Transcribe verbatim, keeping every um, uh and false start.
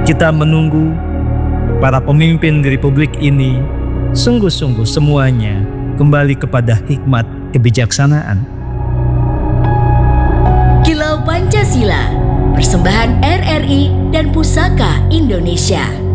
Kita menunggu para pemimpin di Republik ini sungguh-sungguh semuanya kembali kepada hikmat kebijaksanaan. Kilau Pancasila, persembahan R R I dan Pusaka Indonesia.